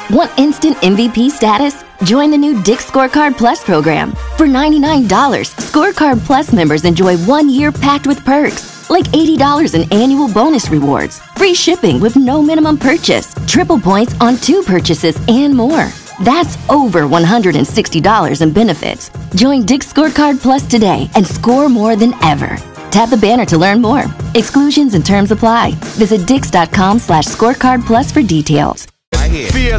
Want instant MVP status? Join the new Dick's Scorecard Plus program. For $99, Scorecard Plus members enjoy 1 year packed with perks, like $80 in annual bonus rewards, free shipping with no minimum purchase, triple points on 2 purchases, and more. That's over $160 in benefits. Join Dick's Scorecard Plus today and score more than ever. Tap the banner to learn more. Exclusions and terms apply. Visit dix.com/scorecardplus for details. Feel